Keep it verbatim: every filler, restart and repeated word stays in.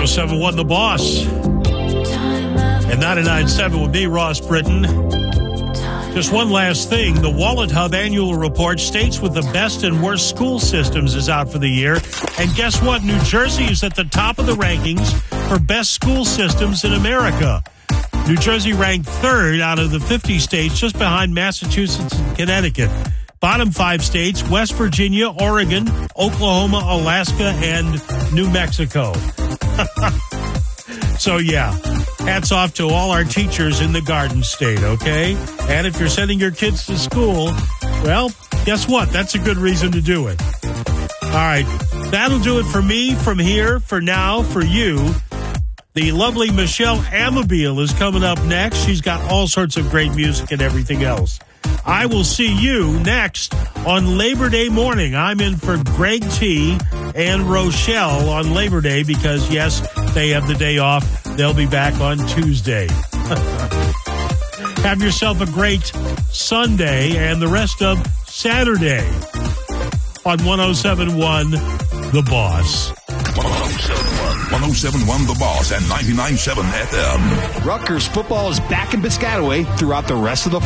seven one The Boss. And ninety-nine point seven with me, Ross Britton. Just one last thing. The Wallet Hub annual report, states with the best and worst school systems, is out for the year. And guess what? New Jersey is at the top of the rankings for best school systems in America. New Jersey ranked third out of the fifty states, just behind Massachusetts and Connecticut. Bottom five states, West Virginia, Oregon, Oklahoma, Alaska, and New Mexico. So, yeah, hats off to all our teachers in the Garden State, okay? And if you're sending your kids to school, well, guess what? That's a good reason to do it. All right, that'll do it for me from here, for now, for you. The lovely Michelle Amabile is coming up next. She's got all sorts of great music and everything else. I will see you next on Labor Day morning. I'm in for Greg T. and Rochelle on Labor Day because, yes, they have the day off. They'll be back on Tuesday. Have yourself a great Sunday and the rest of Saturday on one oh seven point one The Boss. one oh seven point one The Boss and ninety-nine point seven F M. Rutgers football is back in Piscataway throughout the rest of the